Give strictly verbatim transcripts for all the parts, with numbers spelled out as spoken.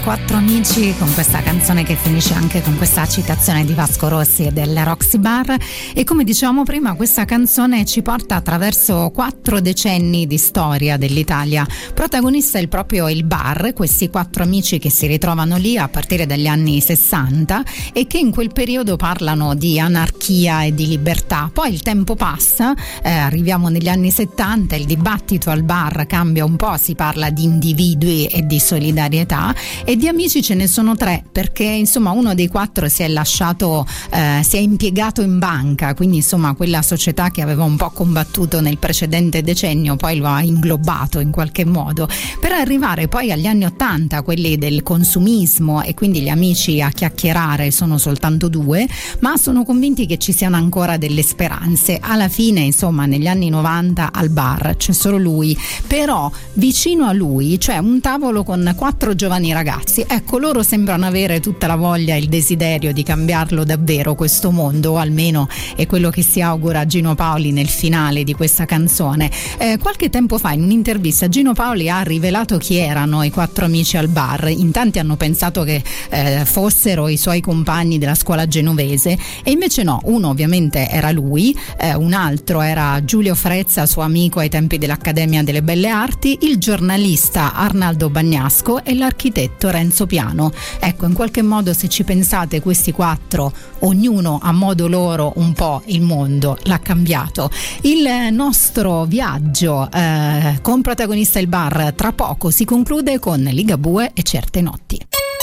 Quattro amici, con questa canzone che finisce anche con questa citazione di Vasco Rossi e del Roxy Bar. E come dicevamo prima, questa canzone ci porta attraverso quattro decenni di storia dell'Italia. Protagonista è il proprio il bar, questi quattro amici che si ritrovano lì a partire dagli anni sessanta e che in quel periodo parlano di anarchia e di libertà. Poi il tempo passa, eh, arriviamo negli anni settanta, il dibattito al bar cambia un po', si parla di individui e di solidarietà, e di amici ce ne sono tre, perché insomma uno dei quattro si è lasciato, eh, si è impiegato in banca, quindi insomma quella società che aveva un po' combattuto nel precedente decennio poi lo ha inglobato in qualche modo, per arrivare poi agli anni ottanta, quelli del consumismo, e quindi gli amici a chiacchierare sono soltanto due, ma sono convinti che ci siano ancora delle speranze. Alla fine insomma negli anni novanta al bar c'è solo lui, però vicino a lui c'è un tavolo con quattro giovani ragazzi. Ecco, loro sembrano avere tutta la voglia e il desiderio di cambiarlo davvero questo mondo, o almeno è quello che si augura Gino Paoli nel finale di questa canzone. Eh, qualche tempo fa in un'intervista Gino Paoli ha rivelato chi erano i quattro amici al bar. In tanti hanno pensato che eh, fossero i suoi compagni della scuola genovese, e invece no, uno ovviamente era lui, eh, un altro era Giulio Frezza, suo amico ai tempi dell'Accademia delle Belle Arti, il giornalista Arnaldo Bagnasco e l'architetto Renzo Piano. Ecco, in qualche modo, se ci pensate, questi quattro, ognuno a modo loro un po' il mondo l'ha cambiato. Il nostro viaggio eh, con protagonista il bar tra poco si conclude con Ligabue e Certe notti.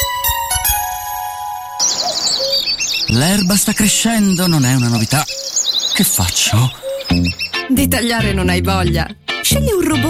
L'erba sta crescendo, non è una novità. Che faccio? Di tagliare non hai voglia? Scegli un robot